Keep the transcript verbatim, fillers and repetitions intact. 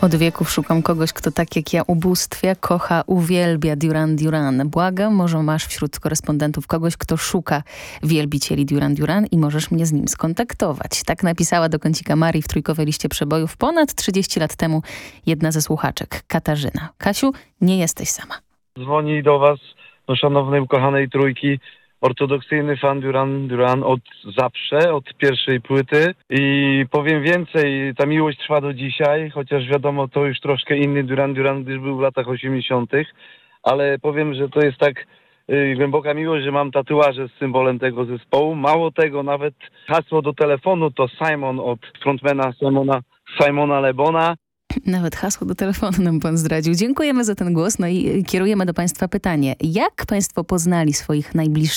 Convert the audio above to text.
Od wieków szukam kogoś, kto tak jak ja ubóstwia, kocha, uwielbia Duran Duran. Błagam, może masz wśród korespondentów kogoś, kto szuka wielbicieli Duran Duran i możesz mnie z nim skontaktować. Tak napisała do kącika Marii w trójkowej liście przebojów ponad trzydzieści lat temu jedna ze słuchaczek, Katarzyna. Kasiu, nie jesteś sama. Dzwoni do was, do szanownej, ukochanej trójki, ortodoksyjny fan Duran Duran od zawsze, od pierwszej płyty i powiem więcej, ta miłość trwa do dzisiaj, chociaż wiadomo, to już troszkę inny Duran Duran, gdyż był w latach osiemdziesiątych, ale powiem, że to jest tak y, głęboka miłość, że mam tatuaże z symbolem tego zespołu. Mało tego, nawet hasło do telefonu to Simon od frontmana Simona, Simona Le Bona. Nawet hasło do telefonu nam pan zdradził. Dziękujemy za ten głos. No i kierujemy do państwa pytanie. Jak państwo poznali swoich najbliższych